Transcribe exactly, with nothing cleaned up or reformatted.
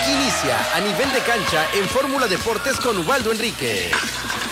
Inicia a nivel de cancha en Fórmula Deportes con Ubaldo Enríquez.